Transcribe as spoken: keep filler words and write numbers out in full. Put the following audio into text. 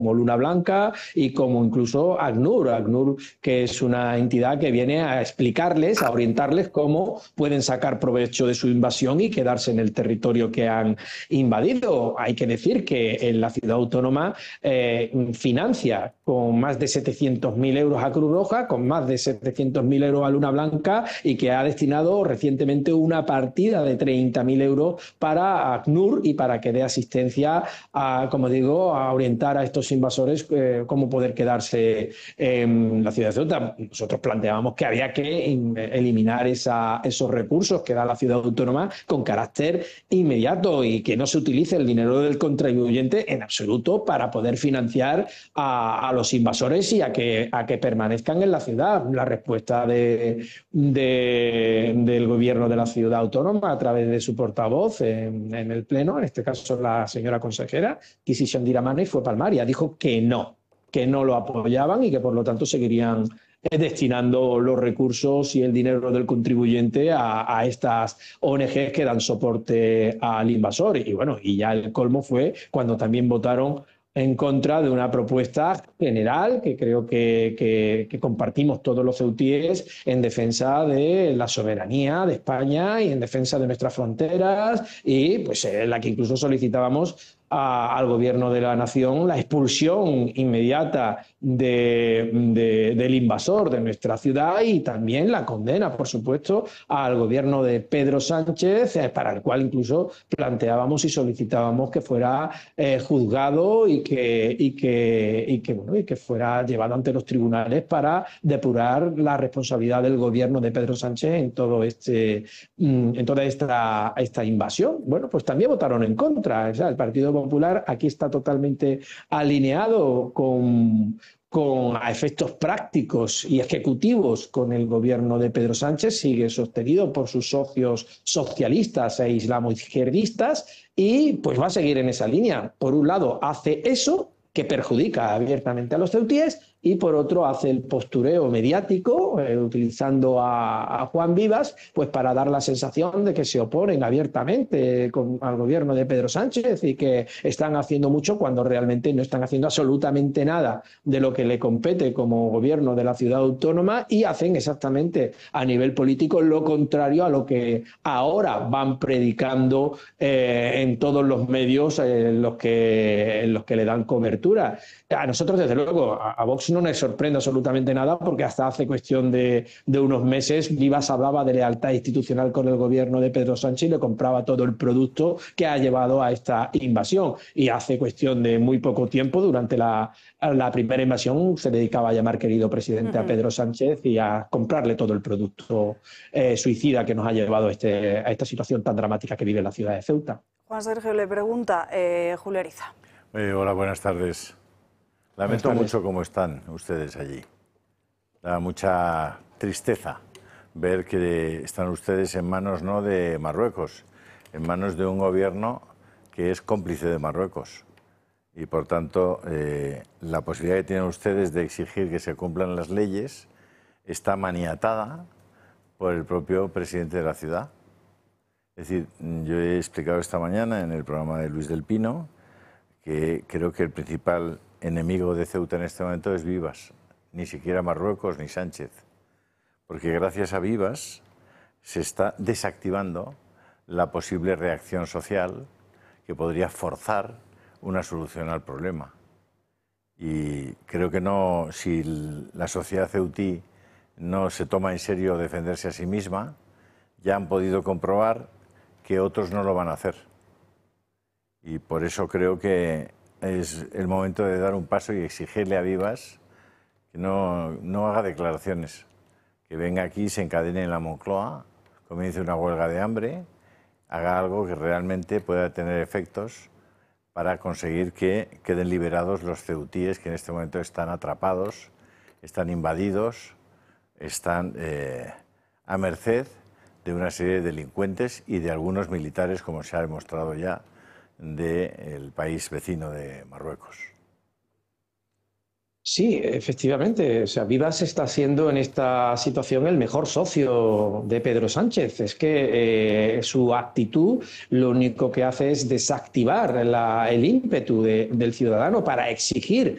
como Luna Blanca y como incluso ACNUR, ACNUR, que es una entidad que viene a explicarles, a orientarles cómo pueden sacar provecho de su invasión y quedarse en el territorio que han invadido. Hay que decir que en la ciudad autónoma eh, financia con más de setecientos mil euros a Cruz Roja, con más de setecientos mil euros a Luna Blanca y que ha destinado recientemente una partida de treinta mil euros para ACNUR y para que dé asistencia a, como digo, a orientar a estos invasores eh, cómo poder quedarse en la ciudad de Ceuta. Nosotros planteábamos que había que eliminar esa, esos recursos que da la ciudad autónoma con carácter inmediato y que no se utilice el dinero del contribuyente en absoluto para poder financiar a, a los invasores y a que, a que permanezcan en la ciudad. La respuesta de, de, del gobierno de la ciudad autónoma a través de su portavoz en, en el pleno, en este caso la señora consejera, Kisi Chandiramani, fue palmaria. Dijo que no, que no lo apoyaban y que por lo tanto seguirían destinando los recursos y el dinero del contribuyente a, a estas O N Ges que dan soporte al invasor. Y bueno, y ya el colmo fue cuando también votaron en contra de una propuesta general que creo que, que, que compartimos todos los ceutíes en defensa de la soberanía de España y en defensa de nuestras fronteras y pues en la que incluso solicitábamos a, al gobierno de la nación la expulsión inmediata de, de, del invasor de nuestra ciudad y también la condena, por supuesto, al gobierno de Pedro Sánchez, eh, para el cual incluso planteábamos y solicitábamos que fuera eh, juzgado y que, y, que, y, que, bueno, y que fuera llevado ante los tribunales para depurar la responsabilidad del gobierno de Pedro Sánchez en, todo este, en toda esta, esta invasión. Bueno, pues también votaron en contra. O sea, el Partido Popular aquí está totalmente alineado con, con a efectos prácticos y ejecutivos con el gobierno de Pedro Sánchez, sigue sostenido por sus socios socialistas e islamoizquierdistas y pues va a seguir en esa línea. Por un lado hace eso que perjudica abiertamente a los ceutíes y por otro hace el postureo mediático eh, utilizando a, a Juan Vivas pues para dar la sensación de que se oponen abiertamente con, al gobierno de Pedro Sánchez y que están haciendo mucho cuando realmente no están haciendo absolutamente nada de lo que le compete como gobierno de la ciudad autónoma y hacen exactamente a nivel político lo contrario a lo que ahora van predicando eh, en todos los medios eh, en, los que, en los que le dan cobertura. A nosotros, desde luego, a, a Vox no nos sorprende absolutamente nada porque hasta hace cuestión de, de unos meses Vivas hablaba de lealtad institucional con el gobierno de Pedro Sánchez y le compraba todo el producto que ha llevado a esta invasión. Y hace cuestión de muy poco tiempo, durante la, la primera invasión, se dedicaba a llamar querido presidente uh-huh. a Pedro Sánchez y a comprarle todo el producto eh, suicida que nos ha llevado a, este, a esta situación tan dramática que vive la ciudad de Ceuta. Juan Sergio le pregunta, eh, Julio Ariza. Eh, hola, buenas tardes. Lamento buenas tardes. mucho cómo están ustedes allí. Da mucha tristeza ver que están ustedes en manos no de Marruecos, en manos de un gobierno que es cómplice de Marruecos. Y por tanto, eh, la posibilidad que tienen ustedes de exigir que se cumplan las leyes está maniatada por el propio presidente de la ciudad. Es decir, yo he explicado esta mañana en el programa de Luis del Pino que creo que el principal enemigo de Ceuta en este momento es Vivas, ni siquiera Marruecos ni Sánchez, porque gracias a Vivas se está desactivando la posible reacción social que podría forzar una solución al problema. Y creo que no, si la sociedad ceutí no se toma en serio defenderse a sí misma, ya han podido comprobar que otros no lo van a hacer. Y por eso creo que es el momento de dar un paso y exigirle a Vivas que no, no haga declaraciones, que venga aquí, se encadene en la Moncloa, comience una huelga de hambre, haga algo que realmente pueda tener efectos para conseguir que queden liberados los ceutíes que en este momento están atrapados, están invadidos, están eh, a merced de una serie de delincuentes y de algunos militares, como se ha demostrado ya, del país vecino de Marruecos. Sí, efectivamente. O sea, Vivas está siendo en esta situación el mejor socio de Pedro Sánchez. Es que eh, su actitud lo único que hace es desactivar la, el ímpetu de, del ciudadano para exigir